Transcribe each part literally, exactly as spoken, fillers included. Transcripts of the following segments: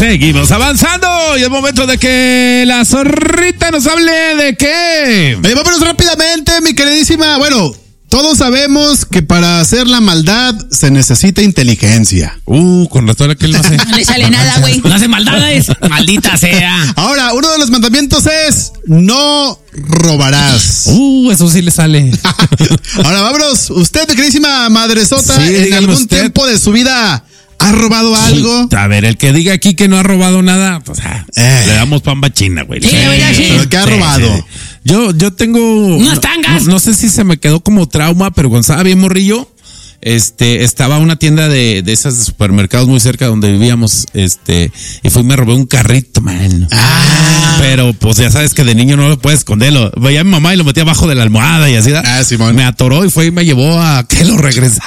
Seguimos avanzando y es momento de que la zorrita nos hable de qué. Oye, vámonos rápidamente, mi queridísima. Bueno, todos sabemos que para hacer la maldad se necesita inteligencia. Uh, con razón aquel no hace. No le sale nada, güey. No hace maldades. Maldita sea. Ahora, uno de los mandamientos es no robarás. Uh, eso sí le sale. Ahora, vámonos. Usted, mi queridísima madresota, Sí, en dígame algún usted. tiempo de su vida ¿ha robado algo? A ver, el que diga aquí que no ha robado nada, pues ah, Eh. le damos pamba china, güey. Sí, la verdad, sí. ¿Pero qué ha Sí, robado? sí. Yo, yo tengo. Unas no- tangas. No, no sé si se me quedó como trauma, pero cuando estaba bien morrillo, este, estaba una tienda de, de esas de supermercados muy cerca donde vivíamos, este, y fui y me robé un carrito, man. Ah. Pero, pues ya sabes que de niño no lo puedes esconderlo. Veía a mi mamá y lo metía abajo de la almohada y así. ¿verdad? Ah, Simón. Me atoró y fue y me llevó a que lo regresara.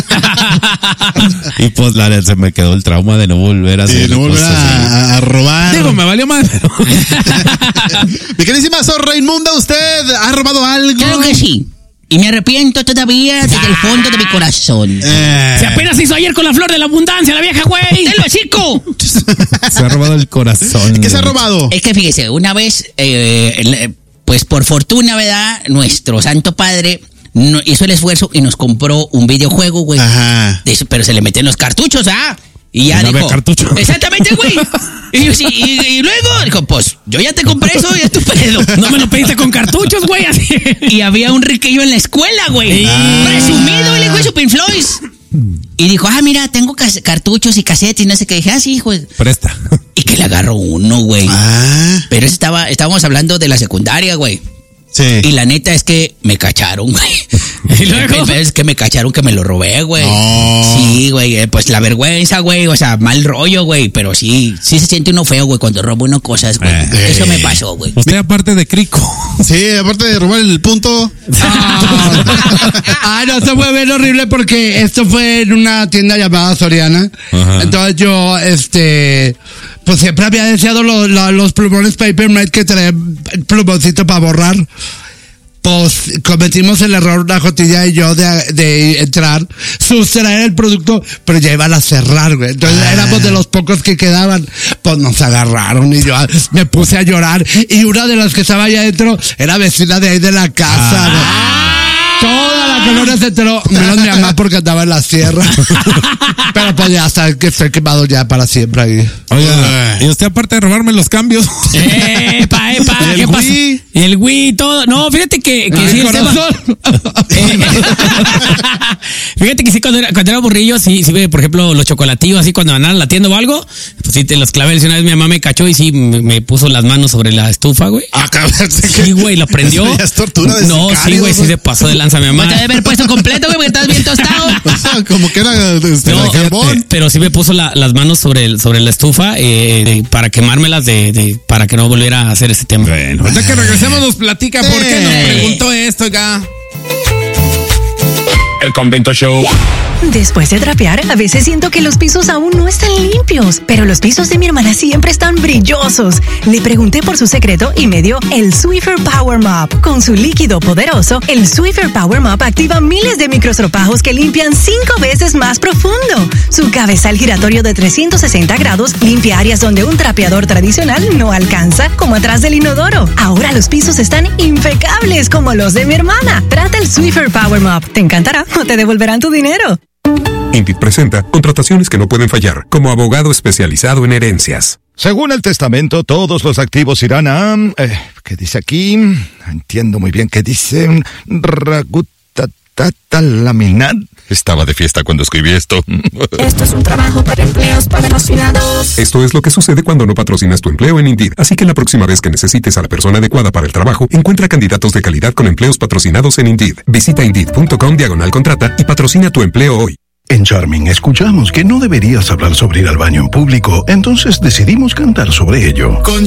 Y pues la neta, se me quedó el trauma de no volver a Sí, hacer no volver cosas así. a, a robar. Digo, me valió más, pero. Mi queridísima zorra inmunda, ¿usted ha robado algo? Claro que sí. Y me arrepiento todavía desde el fondo de mi corazón. Eh, Se apenas hizo ayer con la flor de la abundancia, la vieja, güey. ¡Te lo hocico! Se ha robado el corazón. ¿Qué se ha güey. robado? Es que fíjese, una vez, eh, el- pues por fortuna, ¿verdad? Nuestro Santo Padre no- hizo el esfuerzo y nos compró un videojuego, güey. Ajá. De eso, pero se le meten los cartuchos, ¿ah? Y ya Y no dijo. había cartucho. Exactamente, güey. Y, yo, sí, y, y luego dijo, pues, yo ya te compré eso y es tu pedo. No me lo pediste con cartuchos, güey, así. Y había un riquillo en la escuela, güey. Ah. Presumido, el hijo de su Pink Floyd. Y dijo, ah, mira, tengo cas- cartuchos y casetes y no sé qué. Dije, ah, sí, hijo. Presta. Y que le agarró uno, güey. Ah, Pero ese estaba, estábamos hablando de la secundaria, güey. sí. Y la neta es que me cacharon, güey. Y luego. Es que me cacharon que me lo robé, güey. No. Sí, güey. eh, Pues la vergüenza, güey. O sea, mal rollo, güey. Pero sí, sí se siente uno feo, güey, cuando roba uno cosas, güey. Eh. Eso me pasó, güey. Usted aparte de crico. Sí, aparte de robar el punto. Ah, no, se fue bien horrible porque esto fue en una tienda llamada Soriana. Ajá. Entonces yo, este, pues siempre había deseado lo- lo- los plumones Paper Mate que traían el plumoncito para borrar. Pues cometimos el error, una jotilla y yo, de, de entrar, sustraer el producto, pero ya iban a cerrar, güey. Entonces Ah. éramos de los pocos que quedaban. Pues nos agarraron y yo me puse a llorar. Y una de las que estaba allá adentro era vecina de ahí de la casa, güey. Toda la colonia se enteró, menos mi mamá porque andaba en la sierra. Pero pues ya sabes que estoy quemado ya para siempre ahí. Oiga, y usted aparte de robarme los cambios. Epa, epa, ¿Y el ¿qué pasa? Wii? Y el Wii, todo. No, fíjate que, que Ay, sí, el tema- corazón. Eh, Fíjate que sí, cuando era, cuando era burrillo, sí, sí, ve, por ejemplo, los chocolatillos, así cuando andaban latiendo o algo, pues sí, te los clavé. Una vez mi mamá me cachó y sí, me, me puso las manos sobre la estufa, güey. Ah, cabrón. Sí, güey, lo prendió. Eso ya es tortura de No, sí, sicario, güey, sí se pasó de lanza mi mamá. Te debe haber puesto completo, güey, porque estás bien tostado. Como que era este, No, de carbón. pero sí me puso la- las manos sobre, el- sobre la estufa eh, de- para quemármelas de, de- para que no volviera a hacer ese tema. Bueno, ahorita que regresemos nos platica por qué nos preguntó esto, oiga. El Convento Show. Después de trapear, a veces siento que los pisos aún no están limpios, pero los pisos de mi hermana siempre están brillosos. Le pregunté por su secreto y me dio el Swiffer Power Mop. Con su líquido poderoso, el Swiffer Power Mop activa miles de microstropajos que limpian cinco veces más profundo. Su cabezal giratorio de trescientos sesenta grados limpia áreas donde un trapeador tradicional no alcanza, como atrás del inodoro. Ahora los pisos están impecables como los de mi hermana. Trata el Swiffer Power Mop. Te encantará o te devolverán tu dinero. Indeed presenta contrataciones que no pueden fallar como abogado especializado en herencias. Según el testamento, todos los activos irán a... Eh, ¿Qué dice aquí? Entiendo muy bien qué dice. Ragutatatalaminat. Estaba de fiesta cuando escribí esto. Esto es un trabajo para empleos patrocinados. Esto es lo que sucede cuando no patrocinas tu empleo en Indeed. Así que la próxima vez que necesites a la persona adecuada para el trabajo, encuentra candidatos de calidad con empleos patrocinados en Indeed. Visita Indeed.com diagonal contrata y patrocina tu empleo hoy. En Charming escuchamos que no deberías hablar sobre ir al baño en público, entonces decidimos cantar sobre ello. Con